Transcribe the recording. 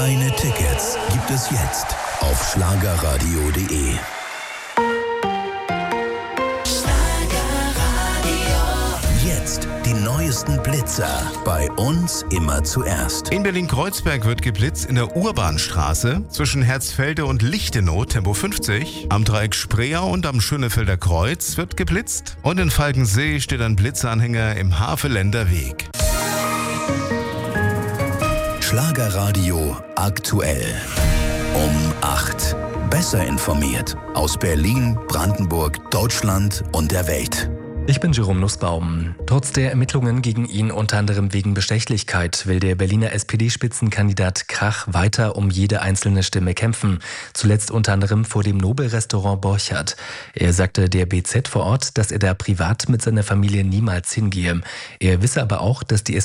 Deine Tickets gibt es jetzt auf schlagerradio.de. Jetzt die neuesten Blitzer. Bei uns immer zuerst. In Berlin-Kreuzberg wird geblitzt in der Urbanstraße zwischen Herzfelde und Lichtenau, Tempo 50. Am Dreieck Spreer und am Schönefelder Kreuz wird geblitzt. Und in Falkensee steht ein Blitzanhänger im Haveländer Weg. Schlagerradio aktuell. Um 8. Besser informiert. Aus Berlin, Brandenburg, Deutschland und der Welt. Ich bin Jerome Nussbaum. Trotz der Ermittlungen gegen ihn unter anderem wegen Bestechlichkeit will der Berliner SPD-Spitzenkandidat Krach weiter um jede einzelne Stimme kämpfen. Zuletzt unter anderem vor dem Nobel-Restaurant Borchardt. Er sagte der BZ vor Ort, dass er da privat mit seiner Familie niemals hingehe. Er wisse aber auch, dass die